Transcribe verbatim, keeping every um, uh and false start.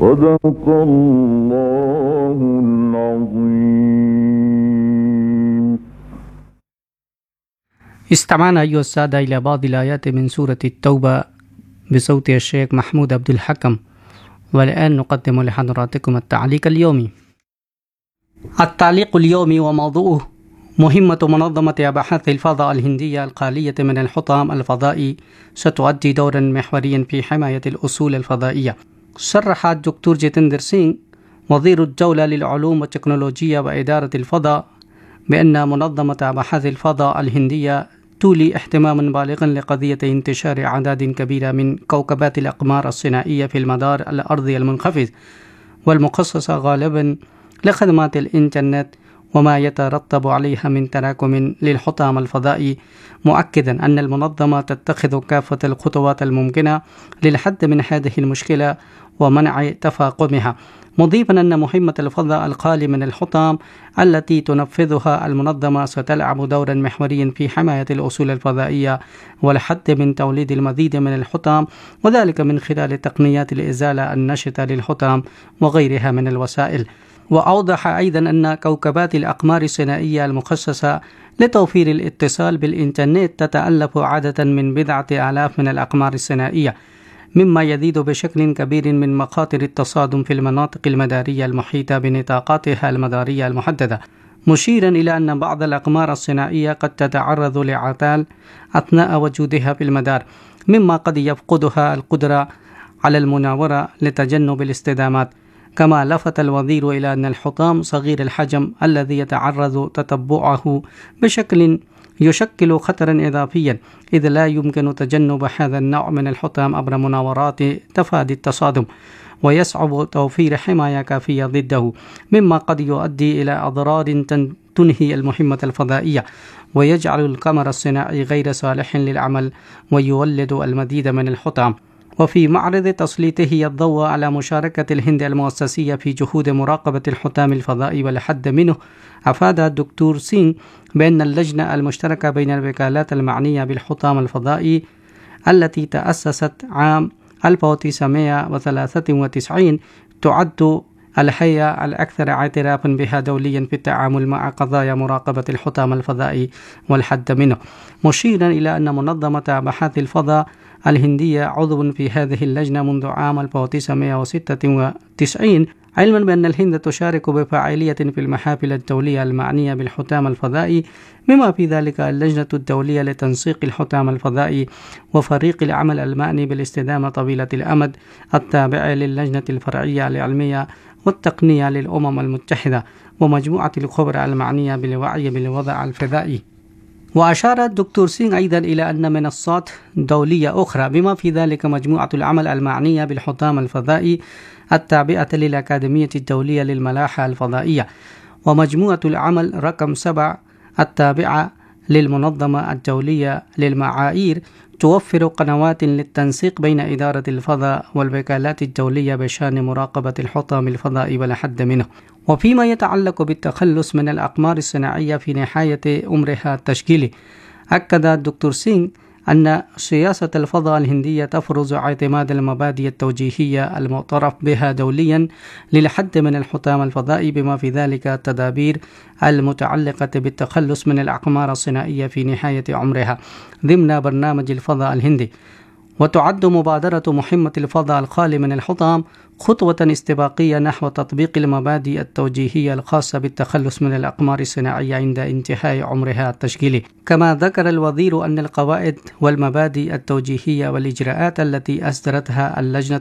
صدق الله العظيم. استمعنا أيها السادة إلى بعض الآيات من سورة التوبة بصوت الشيخ محمود عبد الحكم، والآن نقدم لحضراتكم التعليق اليومي. التعليق اليومي وموضوعه: مهمة منظمة أبحاث الفضاء الهندية الخالية من الحطام الفضائي ستؤدي دورا محوريا في حماية الأصول الفضائية. صرح الدكتور جيتندر سينغ وزير الدولة للعلوم والتكنولوجيا وإدارة الفضاء بأن منظمة أبحاث الفضاء الهندية تولي اهتماما بالغا لقضية انتشار أعداد كبيرة من كوكبات الأقمار الصناعية في المدار الأرضي المنخفض والمخصصة غالبا لخدمات الإنترنت وما يترتب عليها من تراكم للحطام الفضائي، مؤكدا أن المنظمة تتخذ كافة الخطوات الممكنة للحد من هذه المشكلة ومنع تفاقمها، مضيفا أن مهمة الفضاء الخالي من الحطام التي تنفذها المنظمة ستلعب دورا محوريا في حماية الأصول الفضائية والحد من توليد المزيد من الحطام، وذلك من خلال تقنيات الإزالة النشطة للحطام وغيرها من الوسائل. وأوضح أيضا أن كوكبات الأقمار الصناعية المخصصة لتوفير الاتصال بالإنترنت تتألف عادة من بضعة آلاف من الأقمار الصناعية، مما يزيد بشكل كبير من مخاطر التصادم في المناطق المدارية المحيطة بنطاقاتها المدارية المحددة، مشيرا إلى أن بعض الأقمار الصناعية قد تتعرض لعطال أثناء وجودها في المدار، مما قد يفقدها القدرة على المناورة لتجنب الاصطدامات. كما لفت الوزير إلى أن الحطام صغير الحجم الذي يتعرض تتبعه بشكل يشكل خطرا إضافيا، إذ لا يمكن تجنب هذا النوع من الحطام عبر مناورات تفادي التصادم، ويصعب توفير حماية كافية ضده، مما قد يؤدي إلى أضرار تنهي المهمة الفضائية ويجعل القمر الصناعي غير صالح للعمل ويولد المزيد من الحطام. وفي معرض تسليطه الضوء على مشاركة الهند المؤسسية في جهود مراقبة الحطام الفضائي والحد منه، أفاد الدكتور سينغ بأن اللجنة المشتركة بين الوكالات المعنية بالحطام الفضائي التي تأسست عام ألف وتسعمائة وثلاثة وتسعين تعد الهيئة الأكثر اعترافا بها دوليا في التعامل مع قضايا مراقبة الحطام الفضائي والحد منه، مشيرا إلى أن منظمة أبحاث الفضاء الهندية عضو في هذه اللجنة منذ عام ألف وتسعمائة وستة وتسعين، علما بأن الهند تشارك بفاعلية في المحافل الدولية المعنية بالحطام الفضائي، بما في ذلك اللجنة الدولية لتنسيق الحطام الفضائي وفريق العمل المعني بالاستدامة طويلة الأمد التابعة للجنة الفرعية العلمية والتقنية للأمم المتحدة ومجموعة الخبراء المعنية بالوعي بالوضع الفضائي. وأشار الدكتور سينغ أيضا إلى أن منصات دولية أخرى بما في ذلك مجموعة العمل المعنية بالحطام الفضائي التابعة للأكاديمية الدولية للملاحة الفضائية ومجموعة العمل رقم سبع التابعة للمنظمة الدولية للمعايير توفر قنوات للتنسيق بين إدارة الفضاء والوكالات الدولية بشأن مراقبة الحطام الفضائي والحد منه. وفيما يتعلق بالتخلص من الأقمار الصناعية في نهاية عمرها التشكيلي، أكد الدكتور سينغ أن سياسة الفضاء الهندية تفرض اعتماد المبادئ التوجيهية المعترف بها دوليا للحد من الحطام الفضائي، بما في ذلك التدابير المتعلقة بالتخلص من الأقمار الصناعية في نهاية عمرها ضمن برنامج الفضاء الهندي. وتعد مبادرة مهمة الفضاء الخالي من الحطام خطوة استباقية نحو تطبيق المبادئ التوجيهية الخاصة بالتخلص من الأقمار الصناعية عند انتهاء عمرها التشكيلي. كما ذكر الوزير أن القواعد والمبادئ التوجيهية والإجراءات التي أصدرتها اللجنة